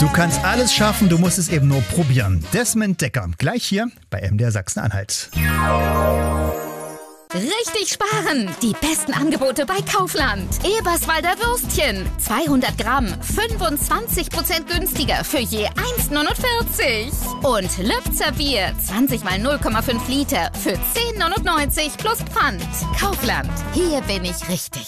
Du kannst alles schaffen, du musst es eben nur probieren. Desmond Decker, gleich hier bei MDR Sachsen-Anhalt. Richtig sparen! Die besten Angebote bei Kaufland. Eberswalder Würstchen. 200 Gramm, 25% günstiger für je 1,49. Und Lübzer Bier, 20 mal 0,5 Liter für 10,99 plus Pfand. Kaufland, hier bin ich richtig.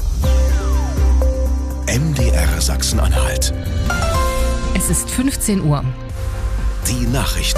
MDR Sachsen-Anhalt. Es ist 15 Uhr. Die Nachrichten.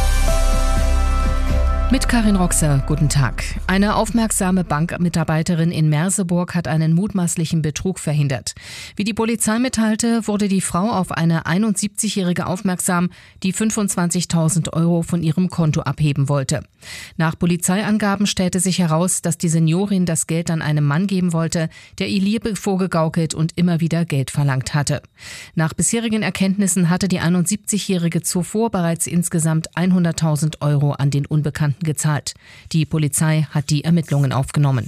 Mit Karin Roxer, guten Tag. Eine aufmerksame Bankmitarbeiterin in Merseburg hat einen mutmaßlichen Betrug verhindert. Wie die Polizei mitteilte, wurde die Frau auf eine 71-Jährige aufmerksam, die 25.000 € von ihrem Konto abheben wollte. Nach Polizeiangaben stellte sich heraus, dass die Seniorin das Geld an einen Mann geben wollte, der ihr Liebe vorgegaukelt und immer wieder Geld verlangt hatte. Nach bisherigen Erkenntnissen hatte die 71-Jährige zuvor bereits insgesamt 100.000 € an den Unbekannten gezahlt. Die Polizei hat die Ermittlungen aufgenommen.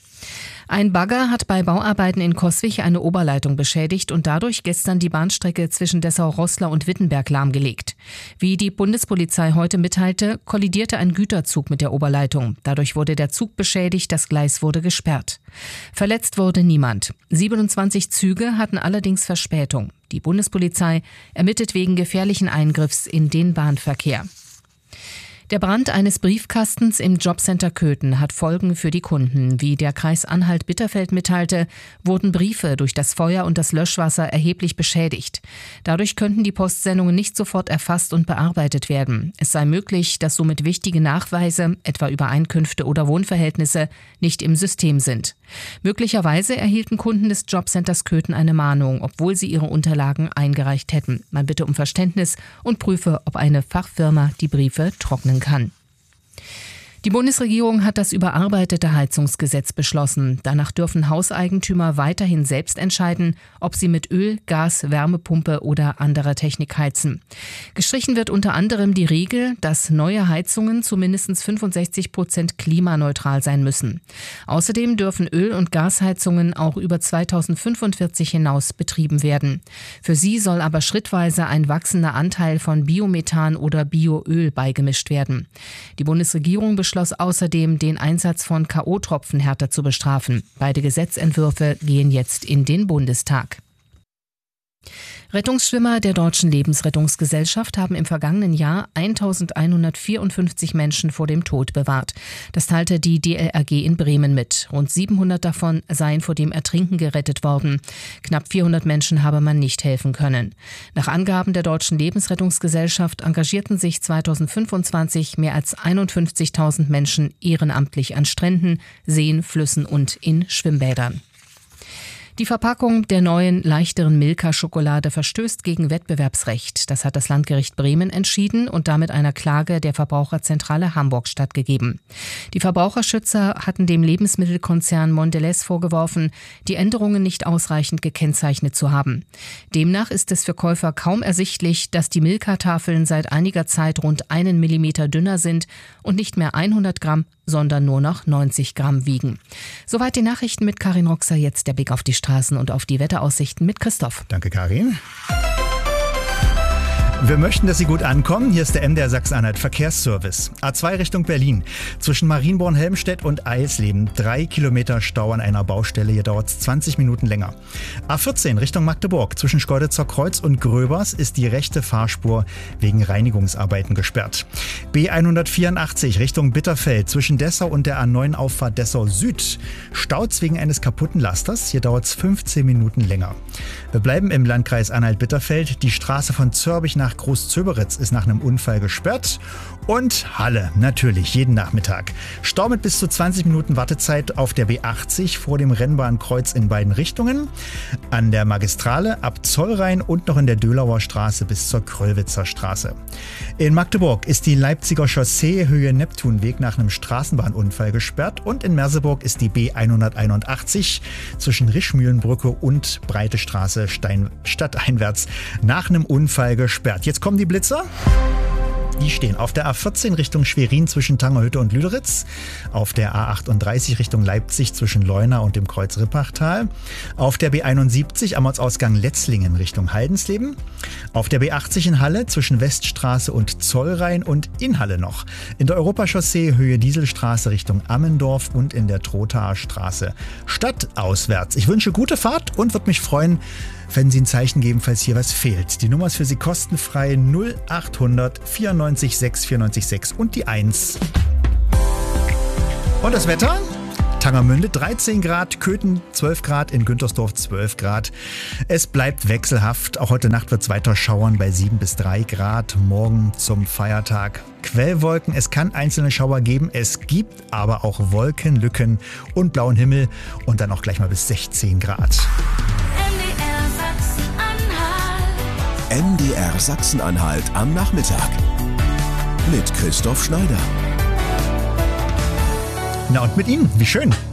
Ein Bagger hat bei Bauarbeiten in Coswig eine Oberleitung beschädigt und dadurch gestern die Bahnstrecke zwischen Dessau-Roßla und Wittenberg lahmgelegt. Wie die Bundespolizei heute mitteilte, kollidierte ein Güterzug mit der Oberleitung. Dadurch wurde der Zug beschädigt, das Gleis wurde gesperrt. Verletzt wurde niemand. 27 Züge hatten allerdings Verspätung. Die Bundespolizei ermittelt wegen gefährlichen Eingriffs in den Bahnverkehr. Der Brand eines Briefkastens im Jobcenter Köthen hat Folgen für die Kunden. Wie der Kreis Anhalt-Bitterfeld mitteilte, wurden Briefe durch das Feuer und das Löschwasser erheblich beschädigt. Dadurch könnten die Postsendungen nicht sofort erfasst und bearbeitet werden. Es sei möglich, dass somit wichtige Nachweise, etwa über Einkünfte oder Wohnverhältnisse, nicht im System sind. Möglicherweise erhielten Kunden des Jobcenters Köthen eine Mahnung, obwohl sie ihre Unterlagen eingereicht hätten. Man bitte um Verständnis und prüfe, ob eine Fachfirma die Briefe trocknen kann. Die Bundesregierung hat das überarbeitete Heizungsgesetz beschlossen. Danach dürfen Hauseigentümer weiterhin selbst entscheiden, ob sie mit Öl, Gas, Wärmepumpe oder anderer Technik heizen. Gestrichen wird unter anderem die Regel, dass neue Heizungen zu mindestens 65% klimaneutral sein müssen. Außerdem dürfen Öl- und Gasheizungen auch über 2045 hinaus betrieben werden. Für sie soll aber schrittweise ein wachsender Anteil von Biomethan oder Bioöl beigemischt werden. Die Bundesregierung beschloss außerdem, den Einsatz von K.O.-Tropfen härter zu bestrafen. Beide Gesetzentwürfe gehen jetzt in den Bundestag. Rettungsschwimmer der Deutschen Lebensrettungsgesellschaft haben im vergangenen Jahr 1.154 Menschen vor dem Tod bewahrt. Das teilte die DLRG in Bremen mit. Rund 700 davon seien vor dem Ertrinken gerettet worden. Knapp 400 Menschen habe man nicht helfen können. Nach Angaben der Deutschen Lebensrettungsgesellschaft engagierten sich 2025 mehr als 51.000 Menschen ehrenamtlich an Stränden, Seen, Flüssen und in Schwimmbädern. Die Verpackung der neuen, leichteren Milka-Schokolade verstößt gegen Wettbewerbsrecht. Das hat das Landgericht Bremen entschieden und damit einer Klage der Verbraucherzentrale Hamburg stattgegeben. Die Verbraucherschützer hatten dem Lebensmittelkonzern Mondelez vorgeworfen, die Änderungen nicht ausreichend gekennzeichnet zu haben. Demnach ist es für Käufer kaum ersichtlich, dass die Milka-Tafeln seit einiger Zeit rund 1 Millimeter dünner sind und nicht mehr 100 Gramm, sondern nur noch 90 Gramm wiegen. Soweit die Nachrichten mit Karin Roxer. Jetzt der Blick auf die Straßen und auf die Wetteraussichten mit Christoph. Danke, Karin. Wir möchten, dass Sie gut ankommen. Hier ist der MDR Sachsen-Anhalt Verkehrsservice. A2 Richtung Berlin. Zwischen Marienborn-Helmstedt und Eisleben 3 Kilometer Stau an einer Baustelle. Hier dauert es 20 Minuten länger. A14 Richtung Magdeburg. Zwischen Schkeuditzer Kreuz und Gröbers ist die rechte Fahrspur wegen Reinigungsarbeiten gesperrt. B184 Richtung Bitterfeld. Zwischen Dessau und der A9 Auffahrt Dessau Süd staut's wegen eines kaputten Lasters. Hier dauert es 15 Minuten länger. Wir bleiben im Landkreis Anhalt-Bitterfeld. Die Straße von Zörbich nach Groß-Zöberitz ist nach einem Unfall gesperrt. Und Halle, natürlich, jeden Nachmittag. Stau mit bis zu 20 Minuten Wartezeit auf der B80 vor dem Rennbahnkreuz in beiden Richtungen. An der Magistrale ab Zollrhein und noch in der Dölauer Straße bis zur Kröllwitzer Straße. In Magdeburg ist die Leipziger Chaussee Höhe Neptunweg nach einem Straßenbahnunfall gesperrt. Und in Merseburg ist die B181 zwischen Rischmühlenbrücke und Breite Straße stadteinwärts nach einem Unfall gesperrt. Jetzt kommen die Blitzer. Die stehen auf der A14 Richtung Schwerin zwischen Tangerhütte und Lüderitz, auf der A38 Richtung Leipzig zwischen Leuna und dem Kreuz Rippachtal, auf der B71 am Ortsausgang Letzlingen Richtung Heidensleben, Auf der B80 in Halle zwischen Weststraße und Zollrhein und in Halle noch. In der Europachaussee Höhe Dieselstraße Richtung Ammendorf und in der Trothaer Straße stadtauswärts. Ich wünsche gute Fahrt und würde mich freuen, wenn Sie ein Zeichen geben, falls hier was fehlt. Die Nummer ist für Sie kostenfrei 0800 94 6 94 6 und die 1. Und das Wetter? Tangermünde 13 Grad, Köthen 12 Grad, in Güntersdorf 12 Grad. Es bleibt wechselhaft. Auch heute Nacht wird es weiter schauern bei 7 bis 3 Grad. Morgen zum Feiertag Quellwolken. Es kann einzelne Schauer geben. Es gibt aber auch Wolkenlücken und blauen Himmel und dann auch gleich mal bis 16 Grad. MDR Sachsen-Anhalt am Nachmittag mit Christoph Schneider. Na und mit Ihnen, wie schön.